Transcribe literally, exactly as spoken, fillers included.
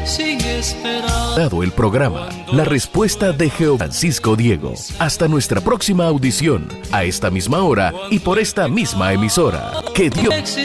sin esperar. Dado el programa La Respuesta de Jehová Francisco Diego. Hasta nuestra próxima audición, a esta misma hora y por esta misma emisora. Que Dios